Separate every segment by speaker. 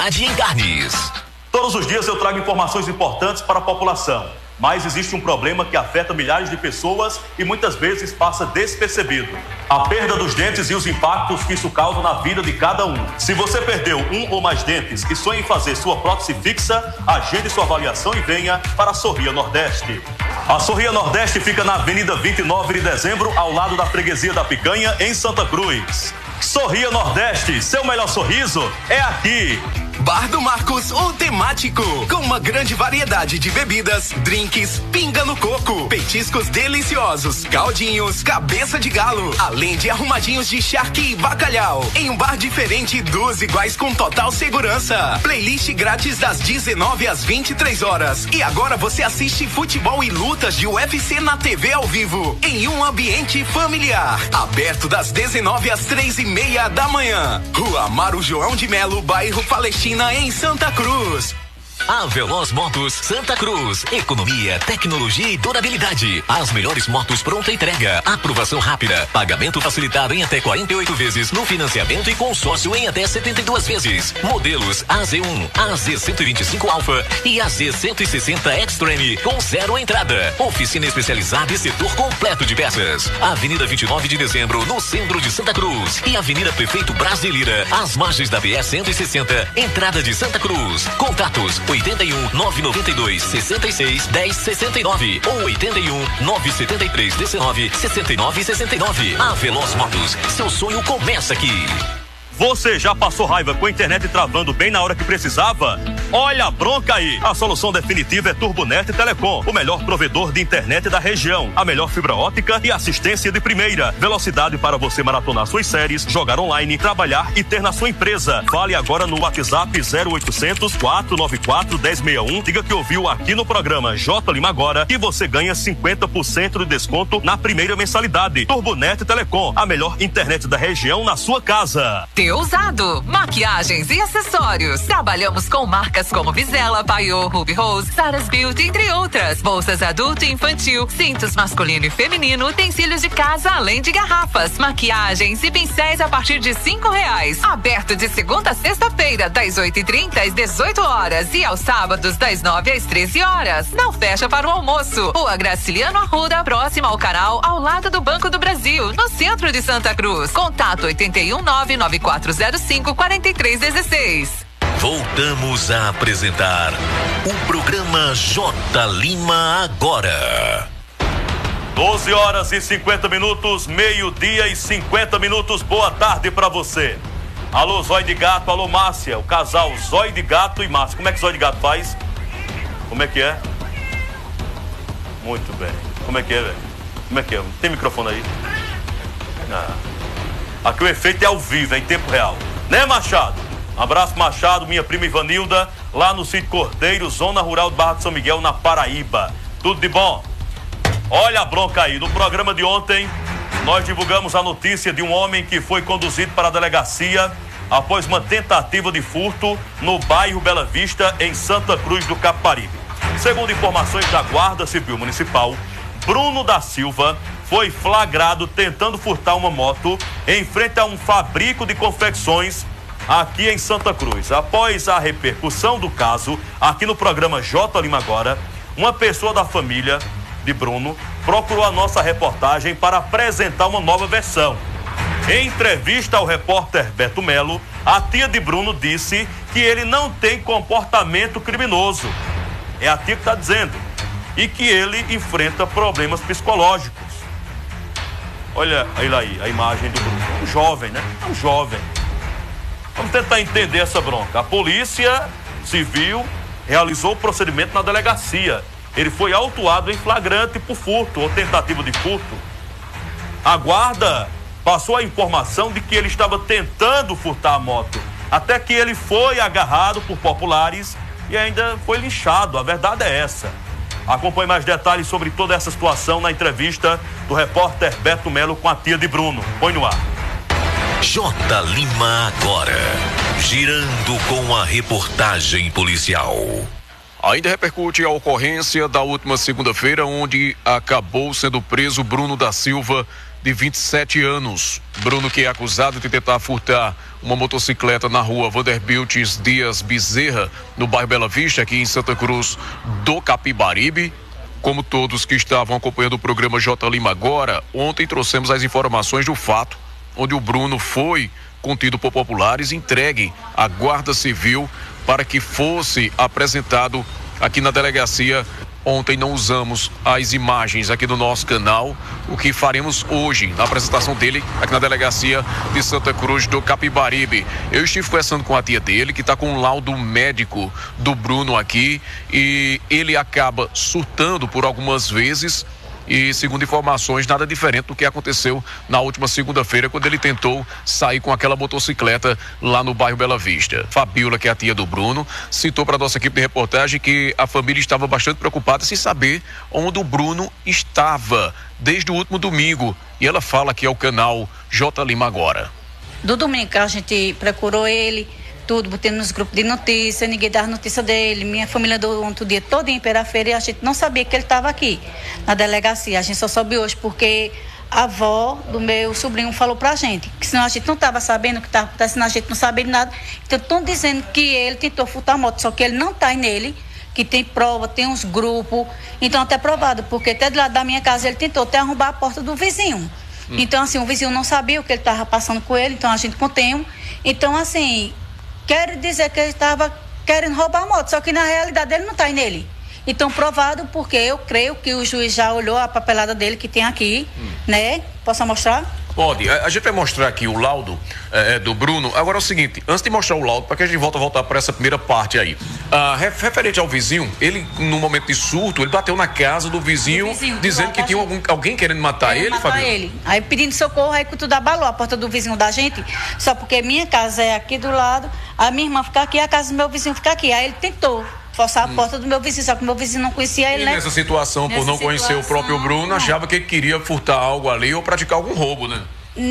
Speaker 1: qualidade em carnes.
Speaker 2: Todos os dias eu trago informações importantes para a população, mas existe um problema que afeta milhares de pessoas e muitas vezes passa despercebido: a perda dos dentes e os impactos que isso causa na vida de cada um. Se você perdeu um ou mais dentes e sonha em fazer sua prótese fixa, agende sua avaliação e venha para a Sorria Nordeste. A Sorria Nordeste fica na Avenida 29 de Dezembro, ao lado da Freguesia da Picanha, em Santa Cruz. Sorria Nordeste, seu melhor sorriso é aqui.
Speaker 1: Bar do Marcos, o temático, com uma grande variedade de bebidas, drinks, pinga no coco, petiscos deliciosos, caldinhos, cabeça de galo, além de arrumadinhos de charque e bacalhau. Em um bar diferente, 2 iguais com total segurança. Playlist grátis das 19 às 23 horas. E agora você assiste futebol e lutas de UFC na TV ao vivo, em um ambiente familiar. Aberto das 19 às 3:30 da manhã. Rua Amaro João de Melo, bairro Palestina, em Santa Cruz.
Speaker 3: A Veloz Motos Santa Cruz. Economia, tecnologia e durabilidade. As melhores motos pronta entrega. Aprovação rápida. Pagamento facilitado em até 48 vezes no financiamento e consórcio em até 72 vezes. Modelos AZ1, AZ125 Alpha e AZ160 Extreme com 0 entrada. Oficina especializada e setor completo de peças. Avenida 29 de Dezembro, no centro de Santa Cruz. E Avenida Prefeito Braz de Lira, às margens da BR 160, entrada de Santa Cruz. Contatos 81 992 66 10 69 ou 81 973 19 69 69. A Veloz Motos, seu sonho começa aqui.
Speaker 2: Você já passou raiva com a internet travando bem na hora que precisava? Olha a bronca aí! A solução definitiva é Turbonet Telecom, o melhor provedor de internet da região. A melhor fibra ótica e assistência de primeira. Velocidade para você maratonar suas séries, jogar online, trabalhar e ter na sua empresa. Fale agora no WhatsApp 0800 494 1061. Diga que ouviu aqui no programa J Lima Agora e você ganha 50% de desconto na primeira mensalidade. Turbonet Telecom, a melhor internet da região na sua casa.
Speaker 4: Usado, maquiagens e acessórios. Trabalhamos com marcas como Vizela, Paiô, Ruby Rose, Sarah's Beauty, entre outras. Bolsas adulto e infantil, cintos masculino e feminino, utensílios de casa, além de garrafas, maquiagens e pincéis a partir de R$5. Aberto de segunda a sexta-feira, das 8h30 às 18 horas e aos sábados, das 9 às 13 horas. Não fecha para o almoço. Rua Graciliano Arruda, próxima ao canal, ao lado do Banco do Brasil, no centro de Santa Cruz. Contato 81 994 054316.
Speaker 3: Voltamos a apresentar o programa J Lima Agora.
Speaker 2: 12 horas e 50 minutos, meio-dia e 50 minutos. Boa tarde pra você. Alô, Zóio de Gato, alô, Márcia. O casal Zóio de Gato e Márcia. Como é que Zóio de Gato faz? Como é que é? Muito bem. Como é que é, velho? Como é que é? Tem microfone aí? Aqui o efeito é ao vivo, é em tempo real. Né, Machado? Um abraço, Machado, minha prima Ivanilda, lá no Sítio Cordeiro, zona rural de Barra de São Miguel, na Paraíba. Tudo de bom? Olha a bronca aí. No programa de ontem, nós divulgamos a notícia de um homem que foi conduzido para a delegacia após uma tentativa de furto no bairro Bela Vista, em Santa Cruz do Capibaribe. Segundo informações da Guarda Civil Municipal, Bruno da Silva foi flagrado tentando furtar uma moto em frente a um fabrico de confecções aqui em Santa Cruz. Após a repercussão do caso, aqui no programa J Lima Agora, uma pessoa da família de Bruno procurou a nossa reportagem para apresentar uma nova versão. Em entrevista ao repórter Beto Melo, a tia de Bruno disse que ele não tem comportamento criminoso. É a tia que está dizendo. E que ele enfrenta problemas psicológicos. Olha aí, a imagem do Bruno. Um jovem, né? Um jovem. Vamos tentar entender essa bronca. A polícia civil realizou o procedimento na delegacia. Ele foi autuado em flagrante por furto ou tentativa de furto. A guarda passou a informação de que ele estava tentando furtar a moto, até que ele foi agarrado por populares e ainda foi linchado. A verdade é essa. Acompanhe mais detalhes sobre toda essa situação na entrevista do repórter Beto Melo com a tia de Bruno. Põe no ar.
Speaker 3: J Lima Agora, girando com a reportagem policial.
Speaker 5: Ainda repercute a ocorrência da última segunda-feira, onde acabou sendo preso Bruno da Silva, de 27 anos. Bruno, que é acusado de tentar furtar uma motocicleta na rua Vanderbiltes Dias Bezerra, no bairro Bela Vista, aqui em Santa Cruz do Capibaribe. Como todos que estavam acompanhando o programa J Lima Agora, ontem trouxemos as informações do fato, onde o Bruno foi contido por populares, entregue à Guarda Civil para que fosse apresentado aqui na delegacia. Ontem não usamos as imagens aqui do nosso canal, o que faremos hoje na apresentação dele aqui na delegacia de Santa Cruz do Capibaribe. Eu estive conversando com a tia dele, que está com um laudo médico do Bruno aqui, e ele acaba surtando por algumas vezes. E, segundo informações, nada diferente do que aconteceu na última segunda-feira, quando ele tentou sair com aquela motocicleta lá no bairro Bela Vista. Fabiola, que é a tia do Bruno, citou para a nossa equipe de reportagem que a família estava bastante preocupada sem saber onde o Bruno estava desde o último domingo. E ela fala aqui ao canal J Lima Agora.
Speaker 6: Do domingo a gente procurou ele, tudo, botando nos grupos de notícia, ninguém dava notícia dele. Minha família andou ontem o dia todo em Feira e a gente não sabia que ele estava aqui na delegacia. A gente só soube hoje porque a avó do meu sobrinho falou pra gente, que senão a gente não estava sabendo o que estava acontecendo, a gente não sabia de nada. Então estão dizendo que ele tentou furtar a moto, só que ele não está nele, que tem prova, tem uns grupos. Então até provado, porque até do lado da minha casa ele tentou até arrombar a porta do vizinho. Então assim, o vizinho não sabia o que ele estava passando com ele, então a gente contém. Então assim, quero dizer que ele estava querendo roubar a moto, só que na realidade ele não está nele. Então, provado, porque eu creio que o juiz já olhou a papelada dele que tem aqui, né? Posso mostrar?
Speaker 5: Pode. A gente vai mostrar aqui o laudo do Bruno. Agora é o seguinte, antes de mostrar o laudo, para que a gente voltar para essa primeira parte aí. Referente ao vizinho, ele, no momento de surto, ele bateu na casa do vizinho dizendo que tinha alguém querendo matar ele, Fabio?
Speaker 6: Aí pedindo socorro, aí tudo abalou a porta do vizinho da gente, só porque minha casa é aqui do lado, a minha irmã fica aqui, a casa do meu vizinho fica aqui. Aí ele tentou forçar a porta do meu vizinho, só que o meu vizinho não conhecia ele,
Speaker 5: e
Speaker 6: né?
Speaker 5: Nessa situação, por não conhecer o próprio Bruno, achava que ele queria furtar algo ali ou praticar algum roubo, né?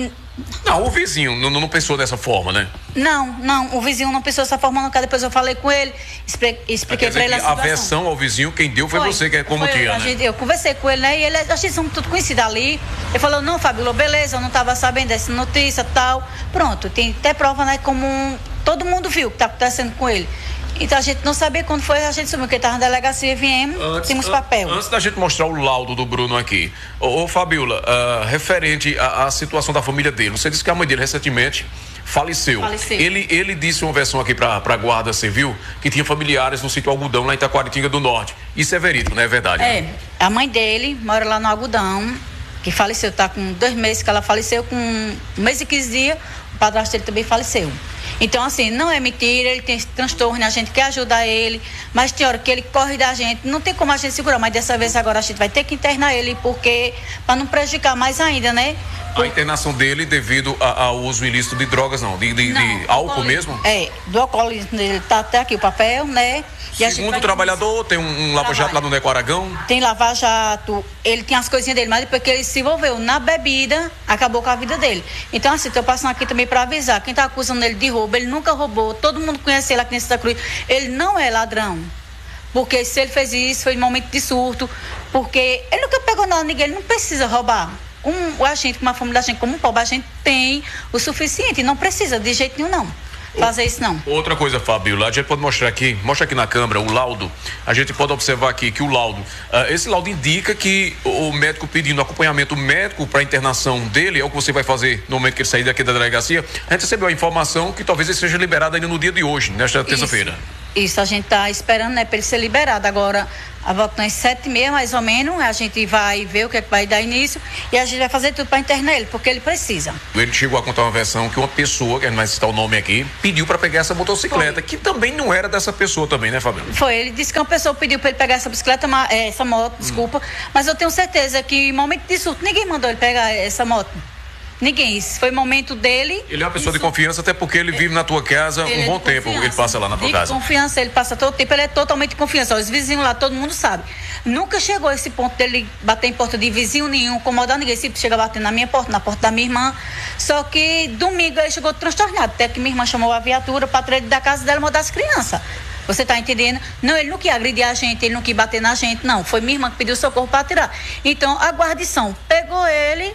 Speaker 5: Não, o vizinho não pensou dessa forma, né?
Speaker 6: Não, o vizinho não pensou dessa forma, não. Depois eu falei com ele, expliquei pra ele a situação.
Speaker 5: A versão ao vizinho, quem deu foi você, que é como tia, né? Eu
Speaker 6: conversei com ele, né? E ele, a gente somos tudo conhecido ali. Ele falou, não, Fabíola, beleza, eu não tava sabendo dessa notícia e tal. Pronto, tem até prova, né? Como todo mundo viu o que tá acontecendo com ele. Então a gente não sabia quando foi, a gente subiu que ele estava na delegacia, viemos, temos papel.
Speaker 5: Antes da gente mostrar o laudo do Bruno aqui, ô Fabiola, referente à situação da família dele, você disse que a mãe dele recentemente faleceu. Ele disse uma versão aqui para a Guarda Civil que tinha familiares no sítio Algodão, lá em Taquaritinga do Norte. Isso é verídico, não é verdade?
Speaker 6: Né? A mãe dele mora lá no Algodão, que faleceu, tá com 2 meses que ela faleceu, com 1 mês e 15 dias, o padrasto dele também faleceu. Então, assim, não é mentira, ele tem esse transtorno, a gente quer ajudar ele, mas tem hora que ele corre da gente, não tem como a gente segurar, mas dessa vez agora a gente vai ter que internar ele, porque, para não prejudicar mais ainda, né?
Speaker 5: A internação dele devido ao uso ilícito de drogas, de álcool mesmo?
Speaker 6: Do alcoolismo dele, tá até aqui o papel, né?
Speaker 5: E segundo o trabalhador, tem um lava-jato lá no Neco Aragão?
Speaker 6: Tem lava-jato, ele tem as coisinhas dele, mas depois que ele se envolveu na bebida, acabou com a vida dele. Então, assim, tô passando aqui também para avisar, quem tá acusando ele de roubo, ele nunca roubou, todo mundo conhece ele aqui em Santa Cruz, ele não é ladrão. Porque se ele fez isso, foi em momento de surto, porque ele nunca pegou nada, ninguém, ele não precisa roubar. A gente, uma família da gente, como um pobre, a gente tem o suficiente, não precisa de jeito nenhum, não. Fazer isso não.
Speaker 5: Outra coisa, Fabiola, a gente pode mostrar aqui, mostra aqui na câmera o laudo, a gente pode observar aqui que o laudo, esse laudo indica que o médico pedindo acompanhamento médico para a internação dele, é o que você vai fazer no momento que ele sair daqui da delegacia. A gente recebeu a informação que talvez ele seja liberado ainda no dia de hoje, nesta terça-feira.
Speaker 6: Isso, a gente tá esperando, né, para ele ser liberado. Agora, a volta às 7h30, mais ou menos, a gente vai ver o que é que vai dar início e a gente vai fazer tudo para internar ele, porque ele precisa.
Speaker 5: Ele chegou a contar uma versão que uma pessoa, que a gente vai citar o nome aqui, pediu para pegar essa motocicleta, que também não era dessa pessoa também, né, Fabiola?
Speaker 6: Foi, ele disse que uma pessoa pediu para ele pegar essa bicicleta, essa moto, desculpa, mas eu tenho certeza que em momento de surto, ninguém mandou ele pegar essa moto. Ninguém, isso foi o momento dele.
Speaker 5: Ele é uma pessoa de confiança, até porque ele vive na tua casa um bom tempo, ele passa lá na tua casa.
Speaker 6: De confiança, ele passa todo o tempo, ele é totalmente de confiança. Os vizinhos lá, todo mundo sabe. Nunca chegou a esse ponto dele bater em porta de vizinho nenhum, incomodar ninguém. Sempre chega batendo na minha porta, na porta da minha irmã. Só que domingo ele chegou transtornado, até que minha irmã chamou a viatura para trás da casa dela mandar as crianças. Você tá entendendo? Não, ele não quis agredir a gente, ele não quis bater na gente, não. Foi minha irmã que pediu socorro para tirar. Então, a guarnição pegou ele,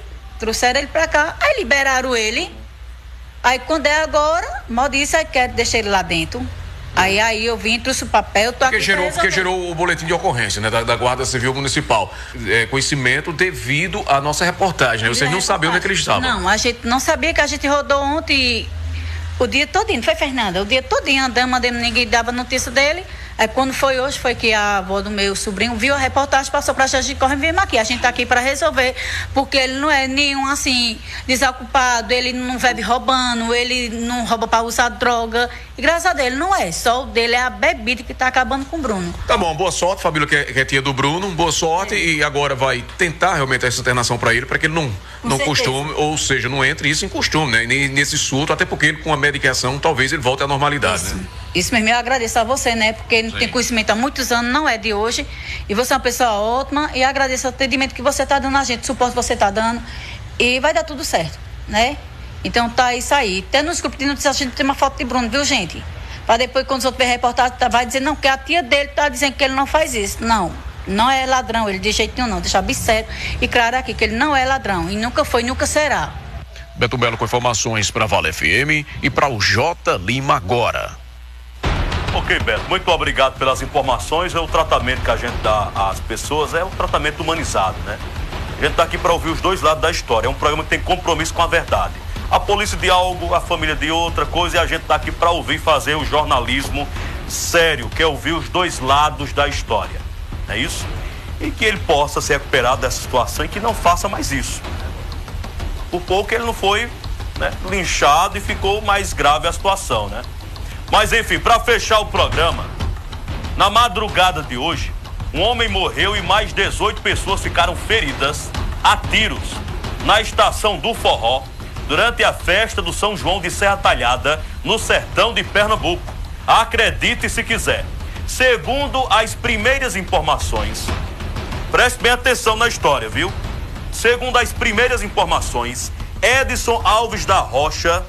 Speaker 6: trouxeram ele pra cá, aí liberaram ele. Aí quando é agora, mal disse, aí quer deixar ele lá dentro. Aí eu vim, trouxe o papel, tô aqui.
Speaker 5: Porque gerou o boletim de ocorrência, né, da Guarda Civil Municipal. Conhecimento devido à nossa reportagem, né? Vocês não sabiam onde é que ele estava.
Speaker 6: Não, a gente não sabia, que a gente rodou ontem o dia todinho, não foi, Fernanda? O dia todinho andando, ninguém dava notícia dele. Aí quando foi hoje, foi que a avó do meu sobrinho viu a reportagem, passou pra gente, corre e vem aqui. A gente tá aqui pra resolver, porque ele não é nenhum, assim, desocupado, ele não vive roubando, ele não rouba pra usar droga. E graças a Deus, ele não é. Só o dele é a bebida que tá acabando com o Bruno.
Speaker 5: Tá bom, boa sorte, Fabíola, que é tia do Bruno, boa sorte. E agora vai tentar realmente essa internação pra ele, pra que ele não costume, ou seja, não entre isso em costume, né? Nesse surto, até porque com a medicação, talvez ele volte à normalidade, né?
Speaker 6: Isso mesmo, eu agradeço a você, né? Porque ele tem conhecimento há muitos anos, não é de hoje. E você é uma pessoa ótima e agradeço o atendimento que você está dando a gente, o suporte que você está dando. E vai dar tudo certo, né? Então tá isso aí. Até nos grupos de notícias a gente tem uma foto de Bruno, viu, gente? Para depois, quando os outros verem reportagem, vai dizer, não, que a tia dele tá dizendo que ele não faz isso. Não é ladrão, ele de jeito nenhum não. Deixar bem certo e claro aqui que ele não é ladrão. E nunca foi, nunca será.
Speaker 5: Beto Melo com informações para Vale FM e para o J. Lima agora.
Speaker 2: Ok, Beto, muito obrigado pelas informações. O tratamento que a gente dá às pessoas é um tratamento humanizado, né? A gente está aqui para ouvir os dois lados da história. É um programa que tem compromisso com a verdade. A polícia de algo, a família de outra coisa, e a gente está aqui para ouvir, fazer o jornalismo sério, que é ouvir os dois lados da história. É isso? E que ele possa se recuperar dessa situação e que não faça mais isso. Por pouco ele não foi, né, linchado e ficou mais grave a situação, né? Mas enfim, para fechar o programa, na madrugada de hoje, um homem morreu e mais 18 pessoas ficaram feridas a tiros na estação do Forró durante a festa do São João de Serra Talhada, no sertão de Pernambuco. Acredite se quiser. Segundo as primeiras informações, preste bem atenção na história, viu? Segundo as primeiras informações, Edson Alves da Rocha,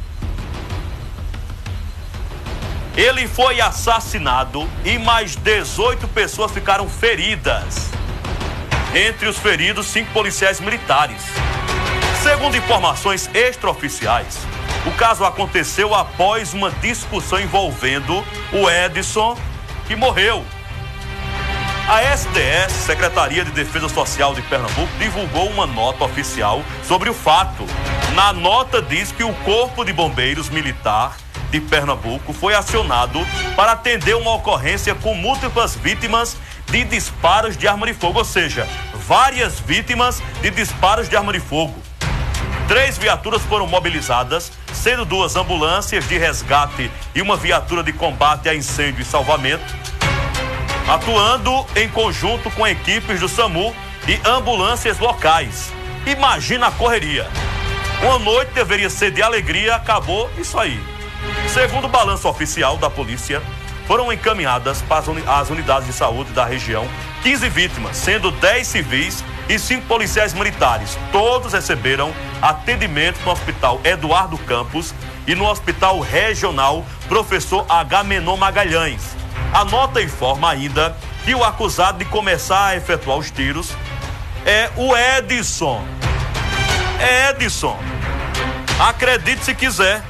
Speaker 2: ele foi assassinado e mais 18 pessoas ficaram feridas. Entre os feridos, 5 policiais militares. Segundo informações extraoficiais, o caso aconteceu após uma discussão envolvendo o Edson, que morreu. A SDS, Secretaria de Defesa Social de Pernambuco, divulgou uma nota oficial sobre o fato. Na nota diz que o Corpo de Bombeiros Militar de Pernambuco foi acionado para atender uma ocorrência com múltiplas vítimas de disparos de arma de fogo, ou seja, várias vítimas de disparos de arma de fogo. 3 viaturas foram mobilizadas, sendo 2 ambulâncias de resgate e uma viatura de combate a incêndio e salvamento, atuando em conjunto com equipes do SAMU e ambulâncias locais. Imagina a correria. Uma noite deveria ser de alegria, acabou isso aí. Segundo o balanço oficial da polícia, foram encaminhadas para as unidades de saúde da região 15 vítimas, sendo 10 civis e 5 policiais militares. Todos receberam atendimento no Hospital Eduardo Campos e no Hospital Regional Professor Agamenon Magalhães. A nota informa ainda que o acusado de começar a efetuar os tiros é o Edson. Edson. Acredite se quiser.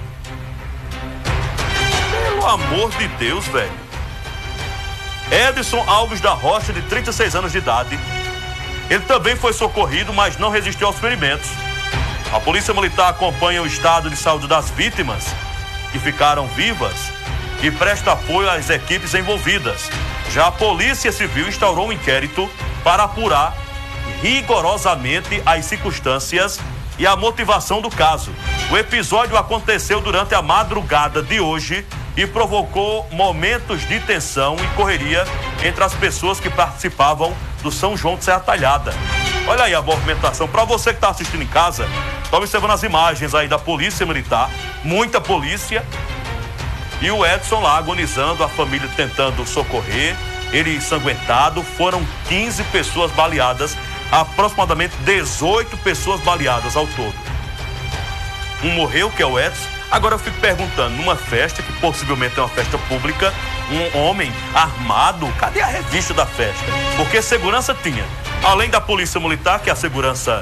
Speaker 2: Pelo amor de Deus, velho. Edson Alves da Rocha, de 36 anos de idade. Ele também foi socorrido, mas não resistiu aos ferimentos. A Polícia Militar acompanha o estado de saúde das vítimas que ficaram vivas e presta apoio às equipes envolvidas. Já a Polícia Civil instaurou um inquérito para apurar rigorosamente as circunstâncias e a motivação do caso. O episódio aconteceu durante a madrugada de hoje e provocou momentos de tensão e correria entre as pessoas que participavam do São João de Serra Talhada. Olha aí a movimentação. Para você que está assistindo em casa, está observando as imagens aí da Polícia Militar, muita polícia, e o Edson lá agonizando, a família tentando socorrer, ele ensanguentado. Foram 15 pessoas baleadas, aproximadamente 18 pessoas baleadas ao todo. Um morreu, que é o Edson. Agora eu fico perguntando, numa festa, que possivelmente é uma festa pública, um homem armado, cadê a revista da festa? Porque segurança tinha. Além da Polícia Militar, que é a segurança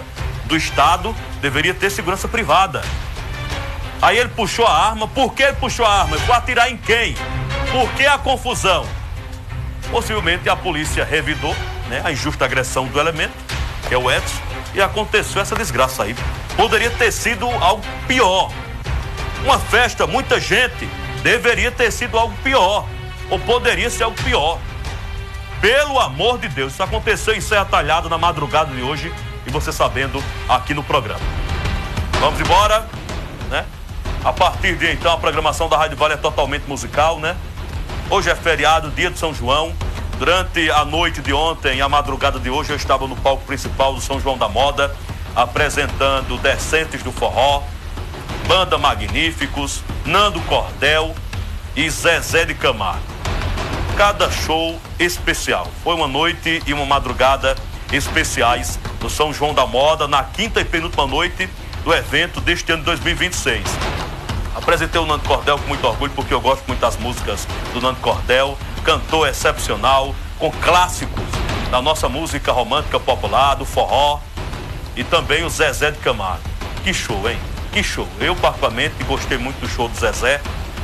Speaker 2: do Estado deveria ter segurança privada. Aí ele puxou a arma. Por que ele puxou a arma? Foi atirar em quem? Por que a confusão? Possivelmente a polícia revidou, né, a injusta agressão do elemento, que é o Edson, e aconteceu essa desgraça aí. Poderia ter sido algo pior. Uma festa, muita gente, deveria ter sido algo pior. Ou poderia ser algo pior. Pelo amor de Deus, isso aconteceu em Serra Talhada na madrugada de hoje, e você sabendo aqui no programa. Vamos embora, né? A partir de então, a programação da Rádio Vale é totalmente musical, né? Hoje é feriado, dia de São João. Durante a noite de ontem e a madrugada de hoje, eu estava no palco principal do São João da Moda, apresentando Descentes do Forró, Banda Magníficos, Nando Cordel e Zezé de Camargo. Cada show especial. Foi uma noite e uma madrugada especiais do São João da Moda, na quinta e penúltima noite do evento deste ano de 2026. Apresentei o Nando Cordel com muito orgulho, porque eu gosto muito das músicas do Nando Cordel, cantor excepcional, com clássicos da nossa música romântica popular, do forró, e também o Zezé de Camargo. Que show, hein? Que show. Eu, particularmente, gostei muito do show do Zezé.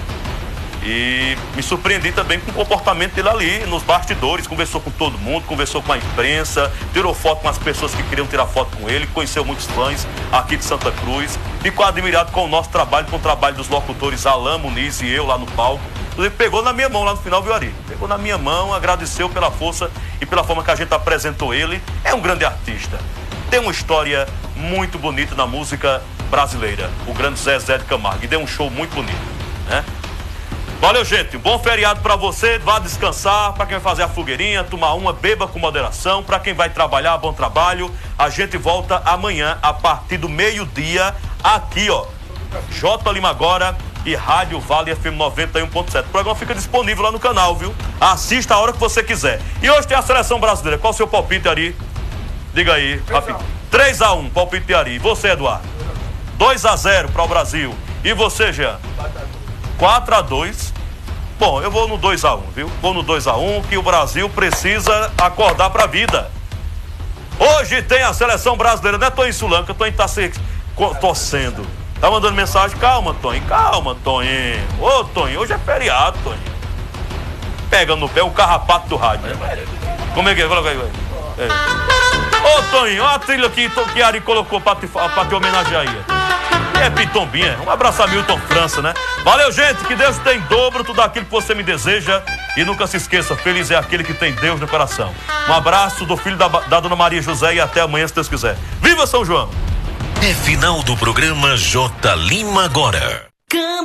Speaker 2: E me surpreendi também com o comportamento dele ali nos bastidores. Conversou com todo mundo, conversou com a imprensa, tirou foto com as pessoas que queriam tirar foto com ele, conheceu muitos fãs aqui de Santa Cruz. Ficou admirado com o nosso trabalho, com o trabalho dos locutores Alain Muniz e eu lá no palco. Ele pegou na minha mão lá no final, viu, Ari? Pegou na minha mão, agradeceu pela força e pela forma que a gente apresentou ele. É um grande artista. Tem uma história muito bonita na música brasileira, o grande Zezé de Camargo. E deu um show muito bonito, né? Valeu, gente. Um bom feriado pra você. Vá descansar. Pra quem vai fazer a fogueirinha, tomar uma, beba com moderação. Pra quem vai trabalhar, bom trabalho. A gente volta amanhã a partir do meio-dia aqui, ó. J Lima Agora e Rádio Vale FM 91.7. O programa fica disponível lá no canal, viu? Assista a hora que você quiser. E hoje tem a seleção brasileira. Qual o seu palpite, Ari? Diga aí, rápido. 3-1, palpite de Ari. E você, Eduardo? 2-0 para o Brasil. E você, Jean? 4-2. Bom, eu vou no 2-1, viu? Vou no 2-1, que o Brasil precisa acordar pra vida. Hoje tem a seleção brasileira, não é Toninho Sulanca, Toninho tá se torcendo. Tá mandando mensagem, calma, Toninho, Ô, Toninho, hoje é feriado, Toninho. Pega no pé o carrapato do rádio. Como é que é? Coloca aí, Ô, Toninho, olha a trilha que Ari colocou pra te homenagear aí. É Pitombinha. Um abraço a Milton França, né? Valeu, gente. Que Deus tem em dobro tudo aquilo que você me deseja. E nunca se esqueça, feliz é aquele que tem Deus no coração. Um abraço do filho da Dona Maria José e até amanhã, se Deus quiser. Viva São João!
Speaker 3: É final do programa J Lima Agora.